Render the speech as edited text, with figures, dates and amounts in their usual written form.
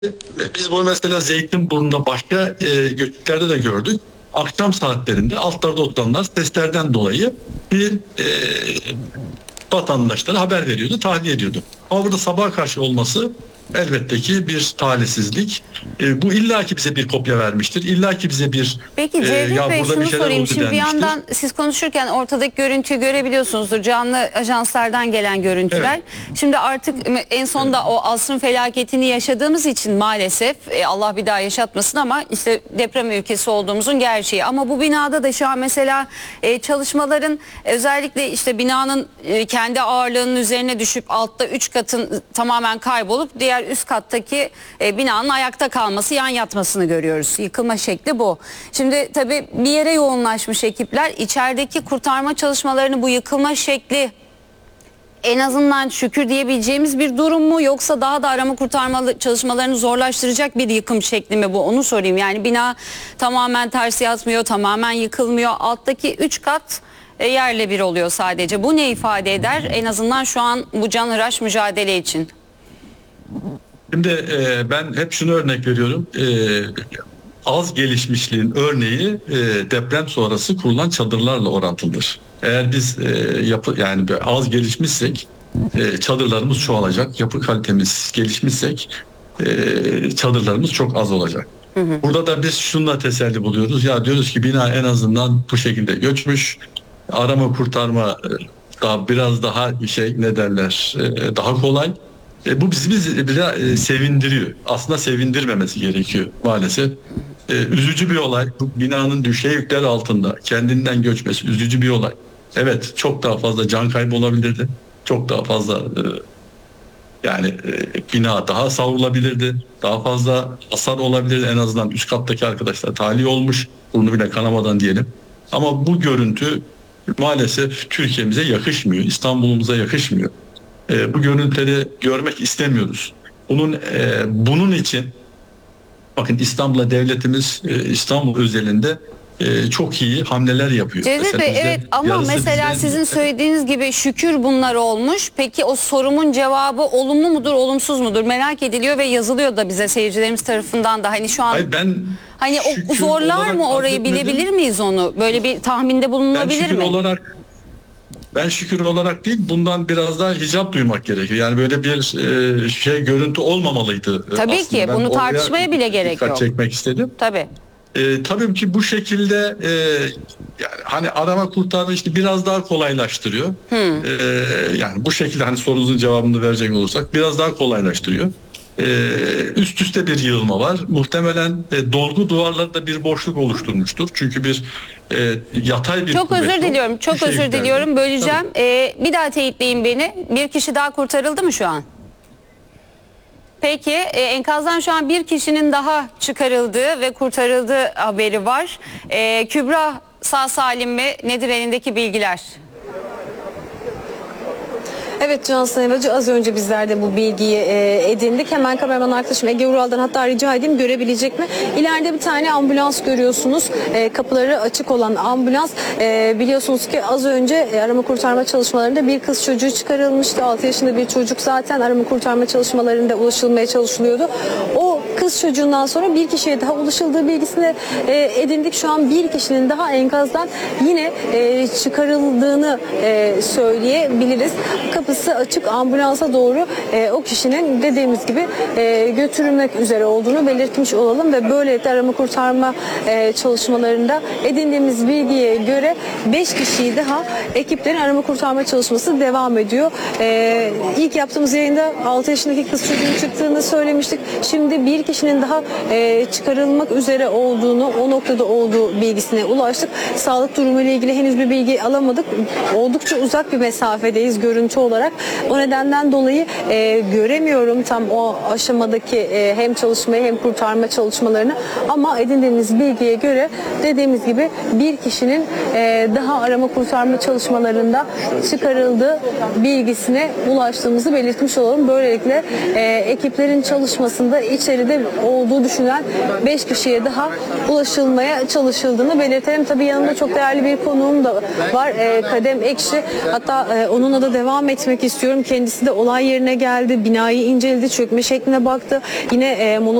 Biz bunu mesela Zeytinburnu'nda başka göçüklerde de gördük. Akşam saatlerinde altlarda oturanlar seslerden dolayı bir vatandaşlara haber veriyordu, tahliye ediyordu. Ama burada sabaha karşı olması elbette ki bir talihsizlik. Bu illaki bize bir kopya vermiştir. İllaki bize bir Peki Cevdet ya Bey, burada bir şunu şeyler sorayım. oldu Şimdi bir denmiştir. yandan siz konuşurken ortadaki görüntüyü görebiliyorsunuzdur. Canlı ajanslardan gelen görüntüler. Evet. Şimdi artık en sonda o asrın felaketini yaşadığımız için maalesef Allah bir daha yaşatmasın ama işte deprem ülkesi olduğumuzun gerçeği. Ama bu binada da şu an mesela çalışmaların özellikle işte binanın kendi ağırlığının üzerine düşüp altta 3 katın tamamen kaybolup diğer üst kattaki binanın ayakta kalması, yan yatmasını görüyoruz. Yıkılma şekli bu. Şimdi tabii bir yere yoğunlaşmış ekipler. İçerideki kurtarma çalışmalarını bu yıkılma şekli en azından şükür diyebileceğimiz bir durum mu, yoksa daha da arama kurtarma çalışmalarını zorlaştıracak bir yıkım şekli mi bu? Onu sorayım. Yani bina tamamen ters yatmıyor, tamamen yıkılmıyor. Alttaki 3 kat yerle bir oluyor sadece. Bu ne ifade eder? En azından şu an bu canhıraş mücadele için. Şimdi ben hep şunu örnek veriyorum. Az gelişmişliğin örneği deprem sonrası kurulan çadırlarla orantılıdır. Eğer biz yani az gelişmişsek çadırlarımız çoğalacak. Yapı kalitemiz gelişmişsek çadırlarımız çok az olacak. Burada da biz şununla teselli buluyoruz. Ya diyoruz ki bina en azından bu şekilde göçmüş. Arama kurtarma daha biraz daha ne derler daha kolay. Bu bizi biraz sevindiriyor. Aslında sevindirmemesi gerekiyor maalesef. Üzücü bir olay. Bu binanın düşey yükler altında kendinden göçmesi üzücü bir olay. Evet, çok daha fazla can kaybı olabilirdi. Çok daha fazla bina daha savrulabilirdi. Daha fazla hasar olabilirdi. En azından üst kattaki arkadaşlar tahliye olmuş. Bunu bile kanamadan diyelim. Ama bu görüntü maalesef Türkiye'mize yakışmıyor. İstanbul'umuza yakışmıyor. Bu görüntüleri görmek istemiyoruz. Bunun için bakın İstanbul'a devletimiz İstanbul özelinde çok iyi hamleler yapıyor. Cevdet Bey, evet, ama mesela sizin söylediğiniz gibi şükür bunlar olmuş. Peki o sorumun cevabı olumlu mudur, olumsuz mudur merak ediliyor ve yazılıyor da bize seyircilerimiz tarafından da. Hani şu an hani o zorlar mı orayı, bilebilir miyiz onu? Böyle bir tahminde bulunabilir mi? Ben şükür olarak değil, bundan biraz daha hicap duymak gerekiyor. Yani böyle bir görüntü olmamalıydı. Tabii aslında. ki bunu tartışmaya bile gerek yok. Çekmek istedim. Tabii. Tabii ki bu şekilde yani hani arama kurtarma işte biraz daha kolaylaştırıyor. Yani bu şekilde hani sorunuzun cevabını verecek olursak biraz daha kolaylaştırıyor. Üst üste bir yığılma var. Muhtemelen dolgu duvarlarında bir boşluk oluşturmuştur. Çünkü bir yatay bir Çok özür diliyorum. Çok özür diliyorum. Böleceğim. Bir daha teyitleyin beni. Bir kişi daha kurtarıldı mı şu an? Peki enkazdan şu an bir kişinin daha çıkarıldığı ve kurtarıldığı haberi var. Kübra sağ salim mi? Nedir elindeki bilgiler? Evet Can Sayıvacı, az önce bizler de bu bilgiyi edindik. Hemen kameraman arkadaşım Ege Ural'dan hatta rica edeyim, görebilecek mi? İleride bir tane ambulans görüyorsunuz. Kapıları açık olan ambulans. Biliyorsunuz ki az önce arama kurtarma çalışmalarında bir kız çocuğu çıkarılmıştı. 6 yaşında bir çocuk zaten arama kurtarma çalışmalarında ulaşılmaya çalışılıyordu. O kız çocuğundan sonra bir kişiye daha ulaşıldığı bilgisini edindik. Şu an bir kişinin daha enkazdan yine çıkarıldığını söyleyebiliriz. Kapısı açık, ambulansa doğru o kişinin dediğimiz gibi götürülmek üzere olduğunu belirtmiş olalım ve böylelikle arama kurtarma çalışmalarında edindiğimiz bilgiye göre 5 kişiyi daha ekiplerin arama kurtarma çalışması devam ediyor. İlk yaptığımız yayında 6 yaşındaki kız çocuğun çıktığını söylemiştik. Şimdi bir kişinin daha çıkarılmak üzere olduğunu, o noktada olduğu bilgisine ulaştık. Sağlık durumu ile ilgili henüz bir bilgi alamadık. Oldukça uzak bir mesafedeyiz görüntü olarak. O nedenden dolayı göremiyorum tam o aşamadaki hem çalışmayı hem kurtarma çalışmalarını, ama edindiğimiz bilgiye göre dediğimiz gibi bir kişinin daha arama kurtarma çalışmalarında çıkarıldığı bilgisine ulaştığımızı belirtmiş olalım. Böylelikle ekiplerin çalışmasında içeride olduğu düşünülen 5 kişiye daha ulaşılmaya çalışıldığını belirtelim. Tabii yanımda çok değerli bir konuğum da var. Kadem Ekşi. Hatta onunla da devam etmeye istiyorum. Kendisi de olay yerine geldi. Binayı inceledi. Çökme şekline baktı. Yine